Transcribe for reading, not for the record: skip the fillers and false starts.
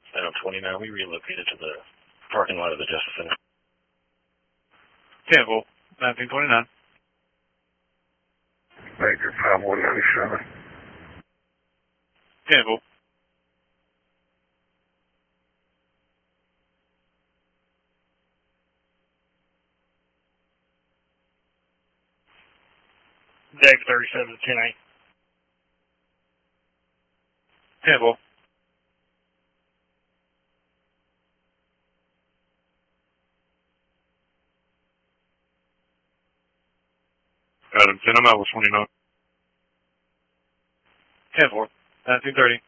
Item 29, we relocated to the parking lot of the Justice Center. 10-4, 1929. Major 5137. 10-4. Dave 37 to 10-8. 10-4. Adam 10, I'm out with 29. 10-4, 1930.